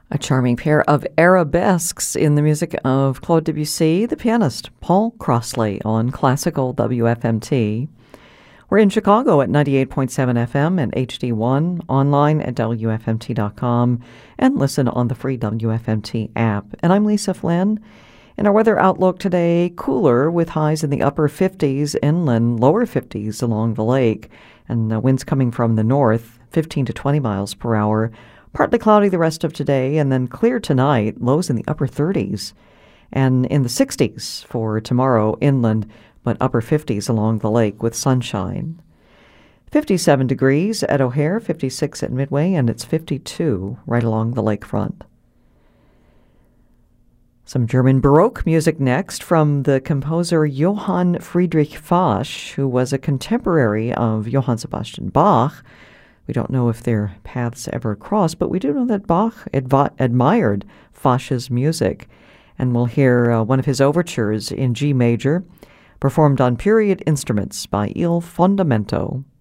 A charming pair of arabesques in the music of Claude Debussy, the pianist Paul Crossley on Classical WFMT. We're in Chicago at 98.7 FM and HD1, online at WFMT.com, and listen on the free WFMT app. And I'm Lisa Flynn. In our weather outlook today, cooler with highs in the upper 50s, inland lower 50s along the lake, and winds coming from the north, 15 to 20 miles per hour. Partly cloudy the rest of today, and then clear tonight, lows in the upper 30s. And in the 60s for tomorrow inland, but upper 50s along the lake with sunshine. 57 degrees at O'Hare, 56 at Midway, and it's 52 right along the lakefront. Some German Baroque music next from the composer Johann Friedrich Fasch, who was a contemporary of Johann Sebastian Bach. We don't know if their paths ever crossed, but we do know that Bach admired Fasch's music. And we'll hear one of his overtures in G major, performed on period instruments by Il Fondamento.